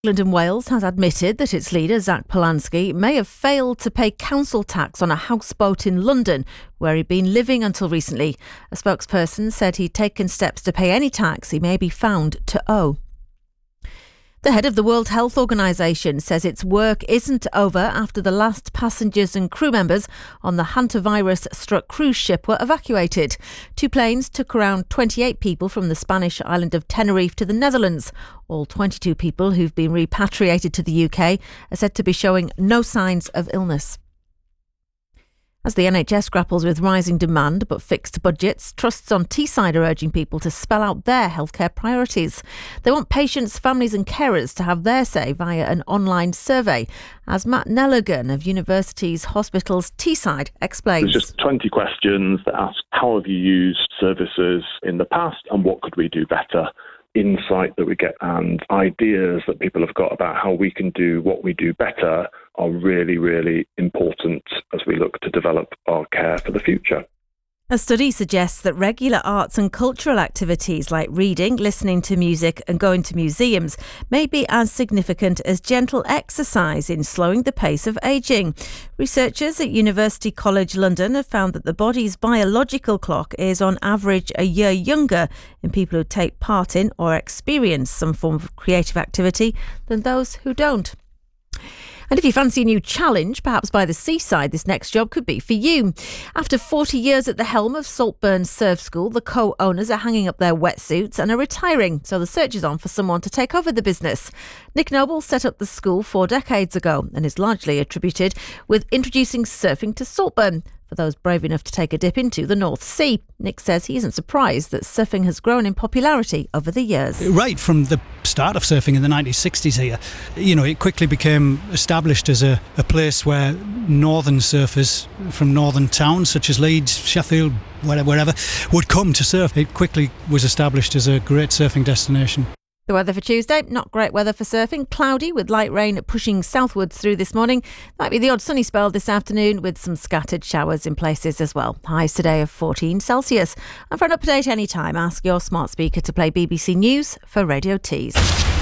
England and Wales has admitted that its leader, Zach Polanski, may have failed to pay council tax on a houseboat in London, where he'd been living until recently. A spokesperson said he'd taken steps to pay any tax he may be found to owe. The head of the World Health Organization says its work isn't over after the last passengers and crew members on the hantavirus-struck cruise ship were evacuated. 2 planes took around 28 people from the Spanish island of Tenerife to the Netherlands. All 22 people who've been repatriated to the UK are said to be showing no signs of illness. As the NHS grapples with rising demand but fixed budgets, trusts on Teesside are urging people to spell out their healthcare priorities. They want patients, families and carers to have their say via an online survey, as Matt Nelligan of Universities Hospitals Teesside explains. There's just 20 questions that ask how have you used services in the past and what could we do better. Insight that we get and ideas that people have got about how we can do what we do better are really, really important as we look to develop our care for the future. A study suggests that regular arts and cultural activities like reading, listening to music and going to museums may be as significant as gentle exercise in slowing the pace of ageing. Researchers at University College London have found that the body's biological clock is on average a year younger in people who take part in or experience some form of creative activity than those who don't. And if you fancy a new challenge, perhaps by the seaside, this next job could be for you. After 40 years at the helm of Saltburn Surf School, the co-owners are hanging up their wetsuits and are retiring, so the search is on for someone to take over the business. Nick Noble set up the school 4 decades ago and is largely attributed with introducing surfing to Saltburn for those brave enough to take a dip into the North Sea. Nick says he isn't surprised that surfing has grown in popularity over the years. Right from the start of surfing in the 1960s here, it quickly became established as a place where northern surfers from northern towns such as Leeds, Sheffield, wherever, would come to surf. It quickly was established as a great surfing destination. The weather for Tuesday, not great weather for surfing. Cloudy with light rain pushing southwards through this morning. Might be the odd sunny spell this afternoon with some scattered showers in places as well. Highs today of 14 Celsius. And for an update anytime, ask your smart speaker to play BBC News for Radio Tees.